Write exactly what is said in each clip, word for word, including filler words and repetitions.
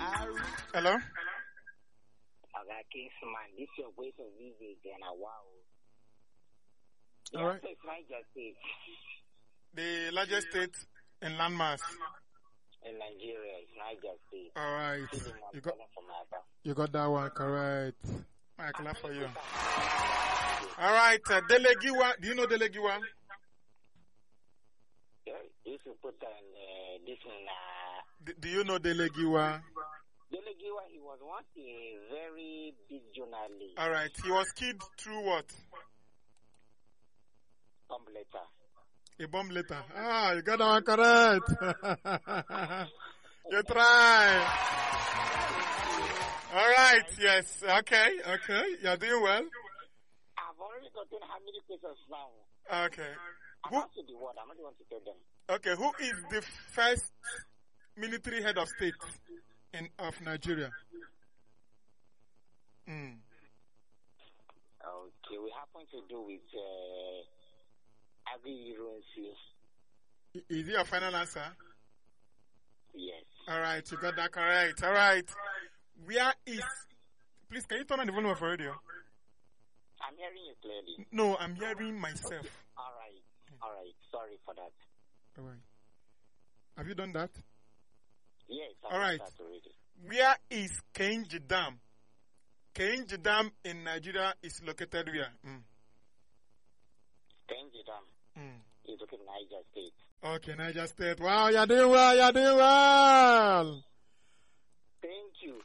Hello? Okay, Kingsman, this is your voice of music, and uh, wow. All right. It's Niger State. The largest state in landmass. In Nigeria, it's Niger State. All right. Feeling You got, from Aba. you got that one correct. I clap for you. All right. Uh, Delegiwa. Do you know Delegiwa? Yeah, if you put on uh, this in. Uh, D- do you know Delegiwa? Delegiwa, he was once a very big journalist. All right. He was killed through what? Bomb letter. A bomb letter. Ah, you got that one correct. You try. All right. Yes. Okay. Okay. You're doing well. I've already gotten how many questions now? Okay. I'm Who? not to the word. I'm not going to tell them. Okay. Who is the first military head of state in of Nigeria? Mm. Okay, we happen to do with uh, Agri Ironsi. Is it your final answer? Yes. All right, you got that correct. All right. Where is... Please, can you turn on the volume of your radio? I'm hearing you clearly. No, I'm hearing myself. All right. All right. Sorry for that. All right. Have you done that? Yes. I've All right. done that already. Where is Kainji Dam? Kainji Dam in Nigeria is located where? Mm. Kenji Dam Mm. is located in Niger State. Okay, Niger State. Wow, you're doing well. You're doing well. Thank you.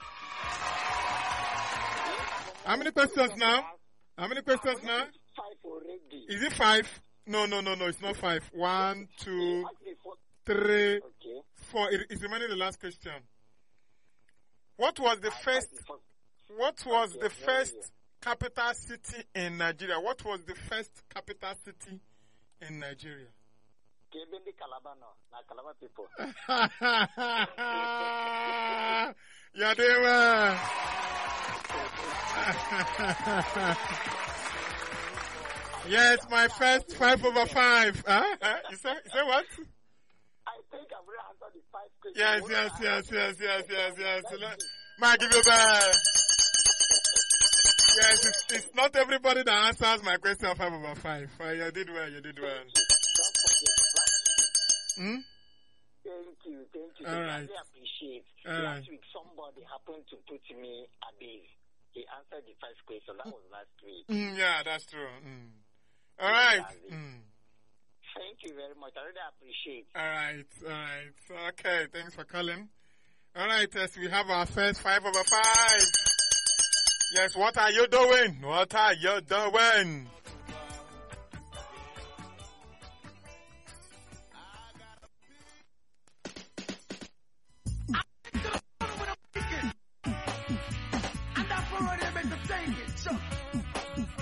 How many questions now? How many questions now? Five already. Is it five? No, no, no, no. It's not five. One, two, Ask me for- three, Okay. four. It is remaining the last question. What was the I- first? ask me for- What was Okay, the very first well. capital city in Nigeria? What was the first capital city in Nigeria? Kebendi Calabar no. Na Calabar people. You're doing well. Yes, my first five over five. Huh? Huh? You say, you say what? I think I've already answered the five questions. Yes, What yes, I- yes, yes, yes, yes, yes. Thank Let- you. May I give you a bell? Yes, it's, it's not everybody that answers my question five over five. Uh, you did well, you did well. Don't forget. Hmm? Thank you, thank you. All I right. really appreciate. All last right. week, somebody happened to put me a base. He answered the first question. That was last week. Mm, yeah, that's true. Mm. All right. Yeah, Mm. Thank you very much. I really appreciate. All right, all right. Okay, thanks for calling. All right, yes, we have our first five over five. Yes, what are you doing? What are you doing?